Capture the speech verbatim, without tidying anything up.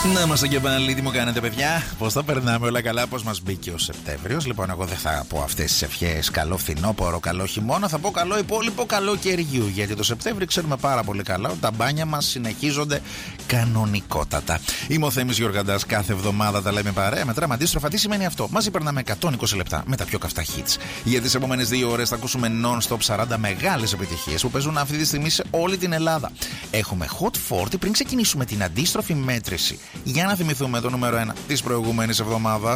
Να είμαστε και πάλι, τι μου κάνετε, παιδιά? Πώς θα περνάμε όλα καλά, πώς μας μπήκε ο Σεπτέμβριος. Λοιπόν, εγώ δεν θα πω αυτές τις ευχές καλό φθινόπωρο, καλό χειμώνα. Θα πω καλό υπόλοιπο καλό καιριού. Γιατί το Σεπτέμβριο ξέρουμε πάρα πολύ καλά ότι τα μπάνια μας συνεχίζονται κανονικότατα. Είμαι ο Θέμης Γιοργαντάς. Κάθε εβδομάδα τα λέμε παρέα. Μετράμε αντίστροφα. Τι σημαίνει αυτό? Μαζί περνάμε εκατόν είκοσι λεπτά με τα πιο καυτά hits. Για τις επόμενες δύο ώρες θα ακούσουμε non-stop σαράντα μεγάλες επιτυχίες που παίζουν αυτή τη στιγμή σε όλη την Ελλάδα. Έχουμε Hot σαράντα πριν ξεκινήσουμε την αντίστροφη μέτρηση. Για να θυμηθούμε το νούμερο ένα της προηγούμενης εβδομάδας.